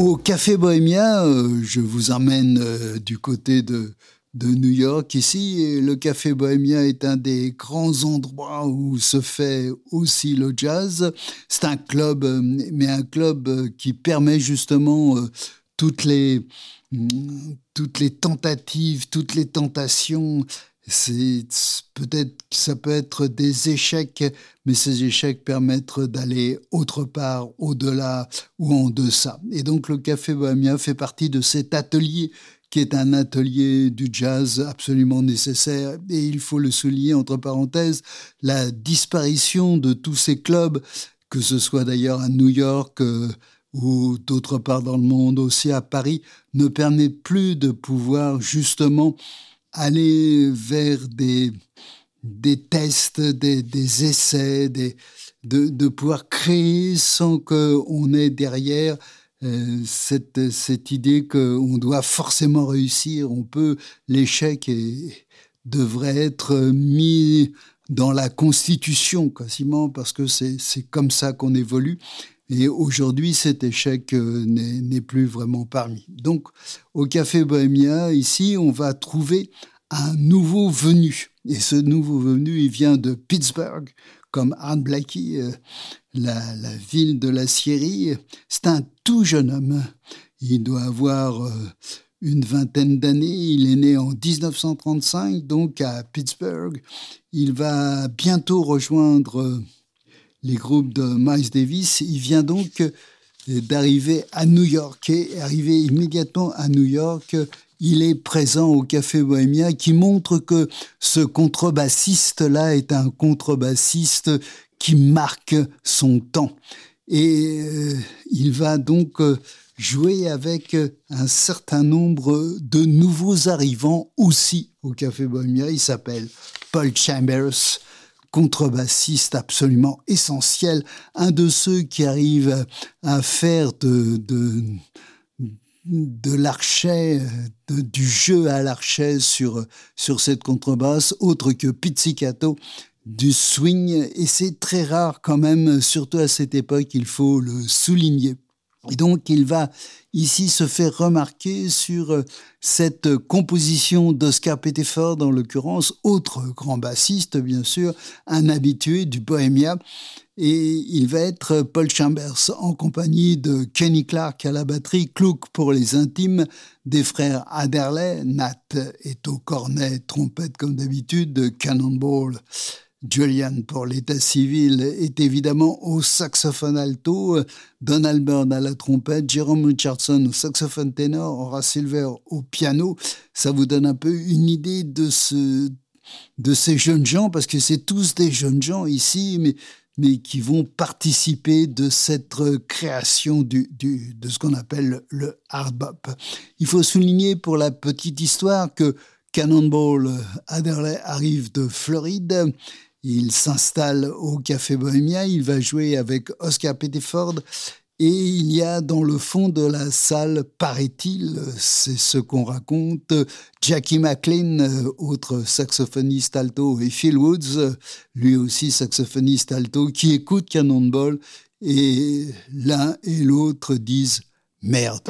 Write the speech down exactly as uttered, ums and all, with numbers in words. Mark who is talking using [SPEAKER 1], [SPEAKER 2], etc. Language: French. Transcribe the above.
[SPEAKER 1] Au Café Bohémien, euh, je vous emmène euh, du côté de, de New York ici. Et le Café Bohémien est un des grands endroits où se fait aussi le jazz. C'est un club, euh, mais un club euh, qui permet justement euh, toutes les, mm, toutes les tentatives, toutes les tentations. C'est peut-être que ça peut être des échecs, mais ces échecs permettent d'aller autre part, au-delà ou en deçà. Et donc le Café Bohémien fait partie de cet atelier qui est un atelier du jazz absolument nécessaire. Et il faut le souligner entre parenthèses, la disparition de tous ces clubs, que ce soit d'ailleurs à New York euh, ou d'autre part dans le monde, aussi à Paris, ne permet plus de pouvoir justement aller vers des, des tests, des, des essais, des, de, de pouvoir créer sans qu'on ait derrière euh, cette, cette idée qu'on doit forcément réussir. On peut, l'échec est, devrait être mis dans la Constitution quasiment parce que c'est, c'est comme ça qu'on évolue. Et aujourd'hui, cet échec euh, n'est, n'est plus vraiment parmi. Donc, au Café Bohémien, ici, on va trouver un nouveau venu. Et ce nouveau venu, il vient de Pittsburgh, comme Art Blakey, euh, la, la ville de l'acierie. C'est un tout jeune homme. Il doit avoir euh, une vingtaine d'années. Il est né en dix-neuf cent trente-cinq, donc à Pittsburgh. Il va bientôt rejoindre euh, les groupes de Miles Davis. Il vient donc d'arriver à New York et arrivé immédiatement à New York, il est présent au Café Bohémien qui montre que ce contrebassiste-là est un contrebassiste qui marque son temps. Et euh, il va donc jouer avec un certain nombre de nouveaux arrivants aussi au Café Bohémien. Il s'appelle Paul Chambers, contrebassiste absolument essentiel, un de ceux qui arrivent à faire de, de, de l'archet, de, du jeu à l'archet sur, sur cette contrebasse, autre que pizzicato, du swing, et c'est très rare quand même, surtout à cette époque, il faut le souligner. Et donc, il va ici se faire remarquer sur cette composition d'Oscar Pettiford, en l'occurrence, autre grand bassiste, bien sûr, un habitué du Bohémien. Et il va être Paul Chambers en compagnie de Kenny Clarke à la batterie, Kluck pour les intimes, des frères Adderley, Nat est au cornet, trompette comme d'habitude, Cannonball. Julian, pour l'état civil, est évidemment au saxophone alto, Donald Byrd à la trompette, Jerome Richardson au saxophone ténor, Horace Silver au piano. Ça vous donne un peu une idée de, ce, de ces jeunes gens, parce que c'est tous des jeunes gens ici, mais, mais qui vont participer de cette création du, du, de ce qu'on appelle le hard bop. Il faut souligner pour la petite histoire que Cannonball Adderley arrive de Floride. Il s'installe au Café Bohémien, il va jouer avec Oscar Pettiford et il y a dans le fond de la salle, paraît-il, c'est ce qu'on raconte, Jackie McLean, autre saxophoniste alto, et Phil Woods, lui aussi saxophoniste alto, qui écoute Cannonball et l'un et l'autre disent « Merde ».